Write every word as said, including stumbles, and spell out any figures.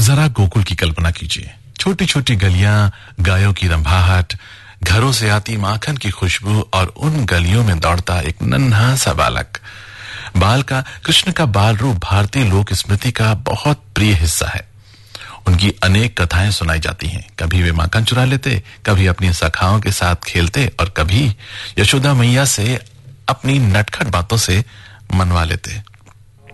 जरा गोकुल की कल्पना कीजिए। छोटी छोटी गलियां, गायों की रंभाहट, घरों से आती माखन की खुशबू और उन गलियों में दौड़ता एक नन्हा सा बालक। बाल का कृष्ण का बाल रूप भारतीय लोक स्मृति का बहुत प्रिय हिस्सा है। उनकी अनेक कथाएं सुनाई जाती हैं। कभी वे माखन चुरा लेते, कभी अपनी सखाओं के साथ खेलते और कभी यशोदा मैया से अपनी नटखट बातों से मनवा लेते।